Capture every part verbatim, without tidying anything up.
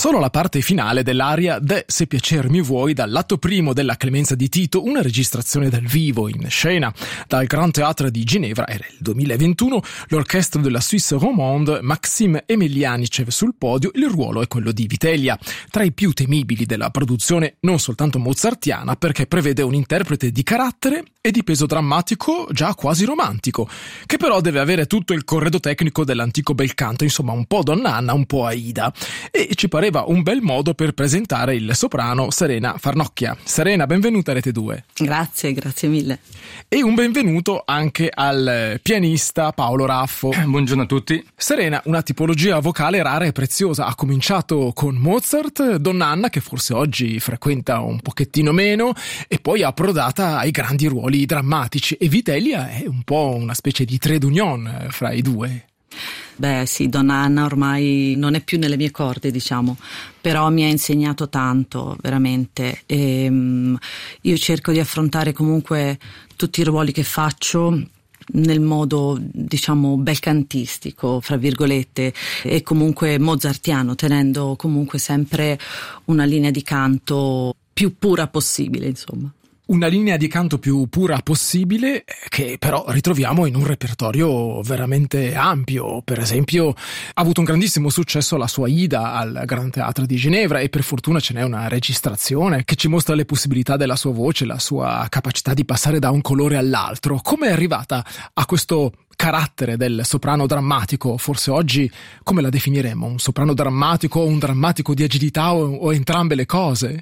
Solo la parte finale dell'aria De Se piacer mi vuoi dall'atto primo della Clemenza di Tito, una registrazione dal vivo in scena dal Grand Théâtre di Ginevra, era il duemilaventuno, l'orchestra della Suisse Romande, Maxime Emelianicev sul podio, il ruolo è quello di Vitellia, tra i più temibili della produzione non soltanto mozartiana, perché prevede un interprete di carattere e di peso drammatico già quasi romantico, che però deve avere tutto il corredo tecnico dell'antico bel canto, insomma un po' Donna Anna, un po' Aida, e ci pareva un bel modo per presentare il soprano Serena Farnocchia. Serena, benvenuta a Rete due. Grazie, grazie mille. E un benvenuto anche al pianista Paolo Raffo. Buongiorno a tutti. Serena, una tipologia vocale rara e preziosa. Ha cominciato con Mozart, Donna Anna, che forse oggi frequenta un pochettino meno, e poi è approdata ai grandi ruoli drammatici. E Vitellia è un po' una specie di trade union fra i due. Beh sì, Donna Anna ormai non è più nelle mie corde, diciamo, però mi ha insegnato tanto, veramente. E, um, io cerco di affrontare comunque tutti i ruoli che faccio nel modo, diciamo, belcantistico, fra virgolette, e comunque mozartiano, tenendo comunque sempre una linea di canto più pura possibile, insomma. Una linea di canto più pura possibile, che però ritroviamo in un repertorio veramente ampio. Per esempio, ha avuto un grandissimo successo la sua Aida al Grand Théâtre di Ginevra, e per fortuna ce n'è una registrazione che ci mostra le possibilità della sua voce, la sua capacità di passare da un colore all'altro. Come è arrivata a questo carattere del soprano drammatico? Forse oggi come la definiremmo? Un soprano drammatico o un drammatico di agilità, o, o entrambe le cose?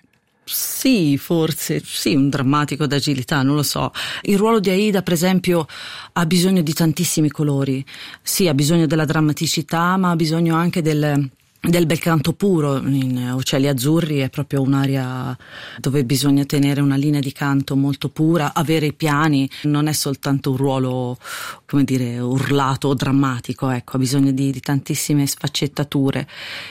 Sì, forse, sì, un drammatico d'agilità, non lo so. Il ruolo di Aida, per esempio, ha bisogno di tantissimi colori. Sì, ha bisogno della drammaticità, ma ha bisogno anche del... del bel canto puro. In Uccelli Azzurri è proprio un'area dove bisogna tenere una linea di canto molto pura, avere i piani, non è soltanto un ruolo, come dire, urlato o drammatico, ecco, ha bisogno di, di tantissime sfaccettature,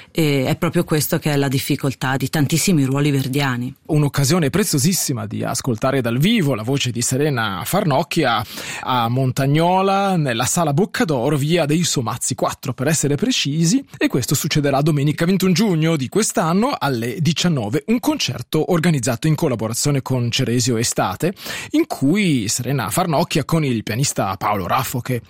e è proprio questo che è la difficoltà di tantissimi ruoli verdiani. Un'occasione preziosissima di ascoltare dal vivo la voce di Serena Farnocchia a Montagnola, nella Sala Boccadoro, via dei Somazzi quattro per essere precisi, e questo succederà domenica ventuno giugno di quest'anno alle diciannove, un concerto organizzato in collaborazione con Ceresio Estate, in cui Serena Farnocchia con il pianista Paolo Raffo, che